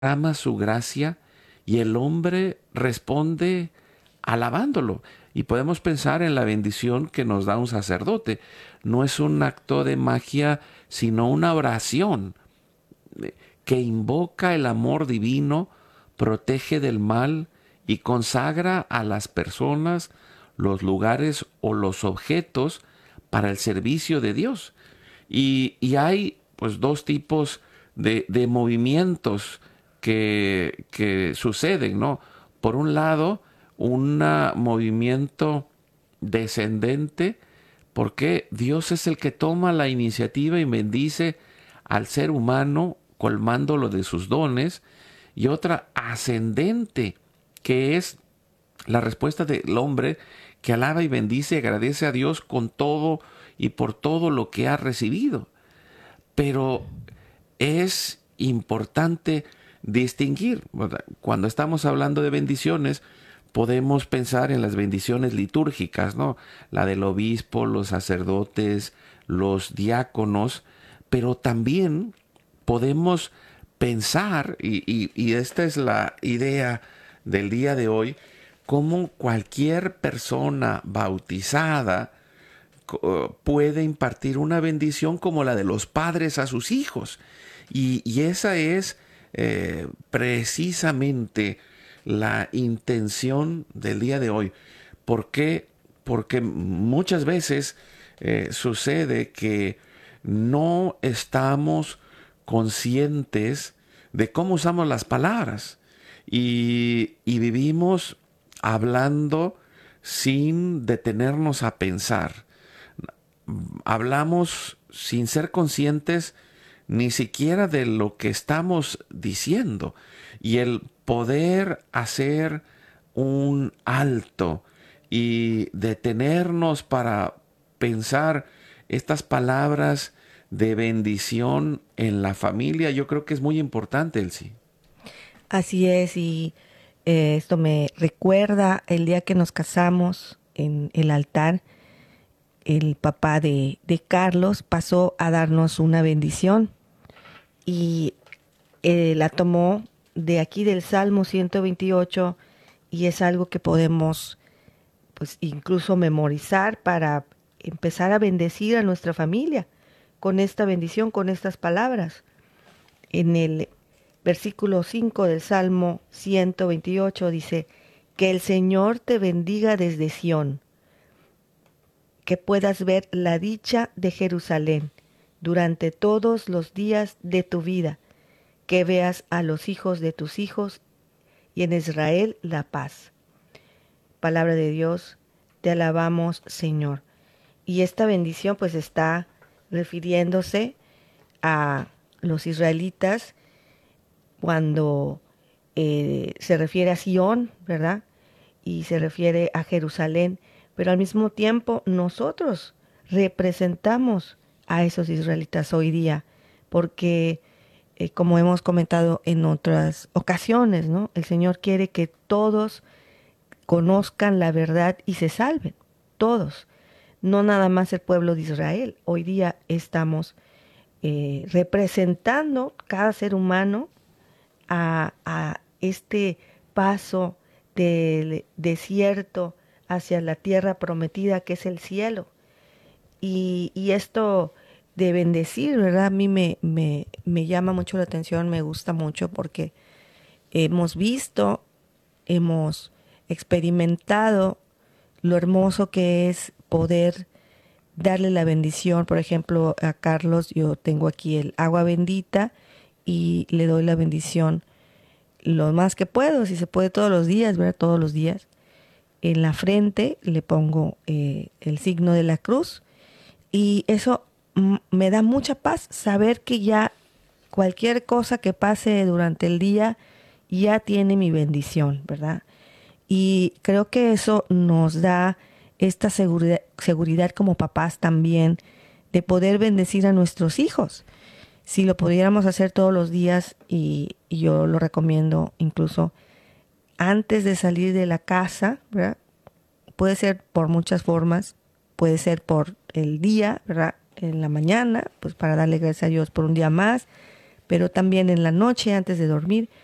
ama su gracia y el hombre responde alabándolo. Y podemos pensar en la bendición que nos da un sacerdote. No es un acto de magia, sino una oración que invoca el amor divino, protege del mal y consagra a las personas, los lugares o los objetos para el servicio de Dios. Y hay pues dos tipos de movimientos que suceden, ¿no? Por un lado, un movimiento descendente, porque Dios es el que toma la iniciativa y bendice al ser humano colmándolo de sus dones, y otra ascendente, que es la respuesta del hombre que alaba y bendice y agradece a Dios con todo y por todo lo que ha recibido. Pero es importante distinguir. Cuando estamos hablando de bendiciones, podemos pensar en las bendiciones litúrgicas, ¿no? La del obispo, los sacerdotes, los diáconos, pero también podemos pensar, y esta es la idea del día de hoy, cómo cualquier persona bautizada puede impartir una bendición como la de los padres a sus hijos. Y esa es precisamente la intención del día de hoy. ¿Por qué? Porque muchas veces sucede que no estamos conscientes de cómo usamos las palabras y vivimos hablando sin detenernos a pensar. Hablamos sin ser conscientes ni siquiera de lo que estamos diciendo. Y el poder hacer un alto y detenernos para pensar estas palabras de bendición en la familia, yo creo que es muy importante, Elsie. Así es, y esto me recuerda el día que nos casamos en el altar. El papá de Carlos pasó a darnos una bendición y la tomó de aquí del Salmo 128 y es algo que podemos pues incluso memorizar para empezar a bendecir a nuestra familia con esta bendición, con estas palabras. En el versículo 5 del Salmo 128 dice, que el Señor te bendiga desde Sión, que puedas ver la dicha de Jerusalén durante todos los días de tu vida, que veas a los hijos de tus hijos y en Israel la paz. Palabra de Dios, te alabamos, Señor. Y esta bendición pues está refiriéndose a los israelitas cuando se refiere a Sión, ¿verdad? Y se refiere a Jerusalén, pero al mismo tiempo nosotros representamos a esos israelitas hoy día, porque como hemos comentado en otras ocasiones, ¿no? El Señor quiere que todos conozcan la verdad y se salven, todos, no nada más el pueblo de Israel. Hoy día estamos representando cada ser humano a este paso del desierto hacia la tierra prometida que es el cielo. Y esto de bendecir, ¿verdad? A mí me llama mucho la atención, me gusta mucho porque hemos visto, hemos experimentado lo hermoso que es poder darle la bendición. Por ejemplo, a Carlos yo tengo aquí el agua bendita y le doy la bendición lo más que puedo, si se puede todos los días, ¿verdad? Todos los días. En la frente le pongo el signo de la cruz y eso me da mucha paz saber que ya cualquier cosa que pase durante el día ya tiene mi bendición, ¿verdad? Y creo que eso nos da esta seguridad como papás también de poder bendecir a nuestros hijos. Si lo pudiéramos hacer todos los días, y yo lo recomiendo incluso antes de salir de la casa, ¿verdad? Puede ser por muchas formas, puede ser por el día, ¿verdad? En la mañana, pues para darle gracias a Dios por un día más, pero también en la noche antes de dormir,